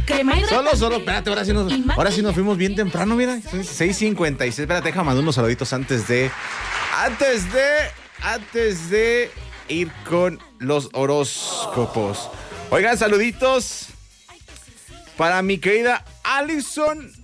Solo, espérate, ahora sí nos fuimos bien temprano, mira. 6:56. Espérate, déjame mandar unos saluditos antes de ir con los horóscopos. Oigan, saluditos para mi querida Alison